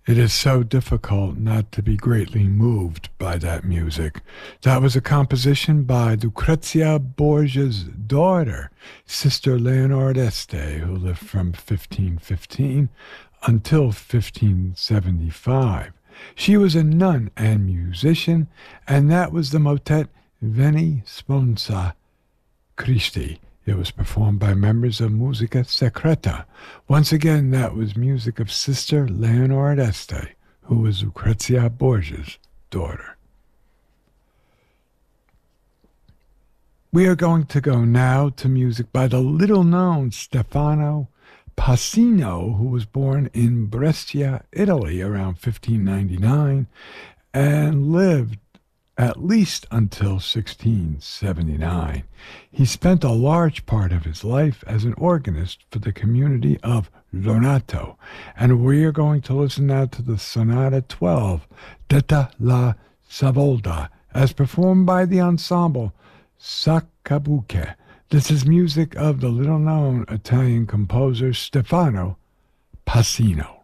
It is so difficult not to be greatly moved by that music. That was a composition by Lucrezia Borgia's daughter, Sister Leonard Este, who lived from 1515 until 1575. She was a nun and musician, and that was the motet Veni Sponsa Christi. It was performed by members of Musica Secreta. Once again, that was music of Sister Leonard Este, who was Lucrezia Borgia's daughter. We are going to go now to music by the little-known Stefano Passino, who was born in Brescia, Italy, around 1599, and lived at least until 1679. He spent a large part of his life as an organist for the community of Lonato, and we are going to listen now to the Sonata 12, Detta la Savolda, as performed by the ensemble Saccabuche. This is music of the little-known Italian composer Stefano Passino.